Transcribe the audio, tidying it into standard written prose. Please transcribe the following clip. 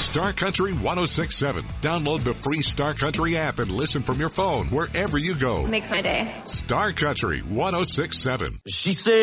Star Country 106.7. Download the free Star Country app and listen from your phone wherever you go. Makes my day. Star Country 106.7. She said.